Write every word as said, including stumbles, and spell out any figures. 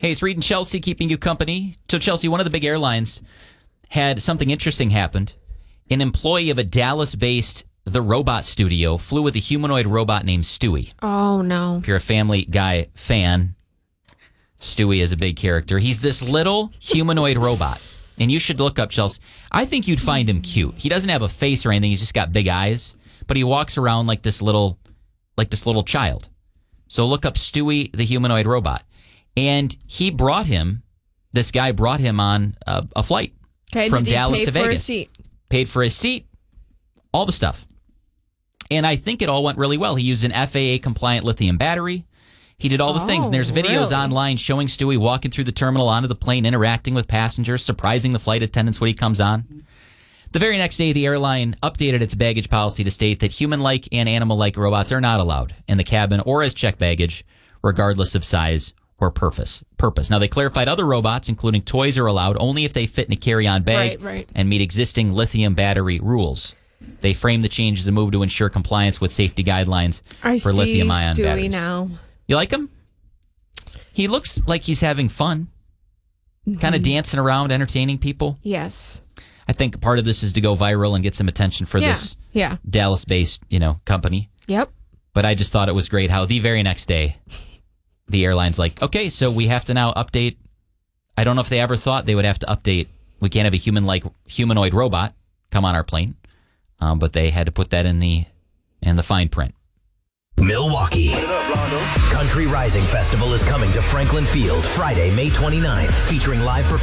Hey, it's Reed and Chelsea keeping you company. So, Chelsea, one of the big airlines had something interesting happened. An employee of a Dallas-based The Robot Studio flew with a humanoid robot named Stewie. Oh, no. If you're a Family Guy fan, Stewie is a big character. He's this little humanoid robot. And you should look up, Chelsea. I think you'd find him cute. He doesn't have a face or anything. He's just got big eyes. But he walks around like this little, like this little child. So look up Stewie, the humanoid robot. And he brought him, this guy brought him on a, a flight okay, from did he Dallas pay to for Vegas. A seat? Paid for his seat, all the stuff. And I think it all went really well. He used an F A A-compliant lithium battery. He did all the oh, things. And there's videos really? online showing Stewie walking through the terminal onto the plane, interacting with passengers, surprising the flight attendants when he comes on. The very next day, the airline updated its baggage policy to state that human-like and animal-like robots are not allowed in the cabin or as checked baggage, regardless of size or purpose. Purpose. Now, they clarified other robots, including toys, are allowed only if they fit in a carry-on bag right, right. and meet existing lithium battery rules. They framed the change as a move to ensure compliance with safety guidelines I for lithium-ion Stewie batteries. Now. You like him? He looks like he's having fun, mm-hmm. kind of dancing around, entertaining people. Yes. I think part of this is to go viral and get some attention for yeah. this yeah. Dallas-based, you know, company. Yep. But I just thought it was great how the very next day, the airline's like, okay, so we have to now update. I don't know if they ever thought they would have to update. We can't have a human-like humanoid robot come on our plane, um, but they had to put that in the in the fine print. Milwaukee. Country Rising Festival is coming to Franklin Field Friday, May twenty-ninth, featuring live performances.